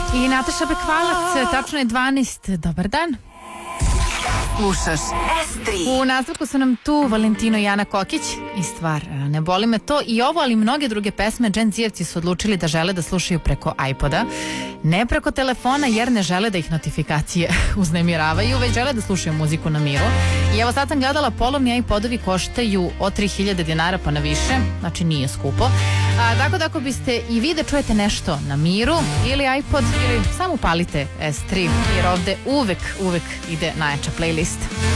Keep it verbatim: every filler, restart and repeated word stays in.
I Nataša Bekvalac, tačno je dvanaest. Dobar dan. Slušaš S tri. U nastavku su nam tu Valentino i Ana Kokić i stvar Ne boli me to i ovo, ali mnoge druge pesme Gen Z-evci su odlučili da žele da slušaju preko iPoda, ne preko telefona, jer ne žele da ih notifikacije uznemiravaju, već žele da slušaju muziku na miru. I evo sad sam gledala, polovni iPodovi koštaju od tri hiljade dinara pa na više, znači nije skupo. A, tako da ako biste i vi da čujete nešto na miru ili iPod, ili samo upalite S tri, jer ovde uvek, uvek ide najjača playlist.